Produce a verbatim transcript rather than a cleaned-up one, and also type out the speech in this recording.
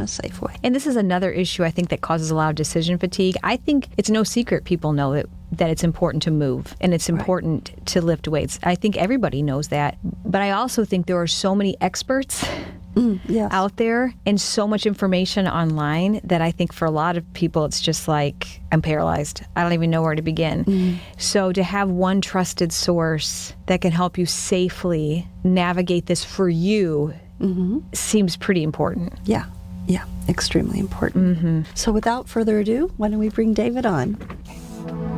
a safe way. And this is another issue I think that causes a lot of decision fatigue. I think it's no secret people know that that it's important to move and it's important right. to lift weights. I think everybody knows that. But I also think there are so many experts mm, yes. out there and so much information online that I think for a lot of people it's just like, I'm paralyzed. I don't even know where to begin. Mm. So to have one trusted source that can help you safely navigate this for you mm-hmm. seems pretty important. Yeah, yeah, extremely important. Mm-hmm. So without further ado, why don't we bring David on?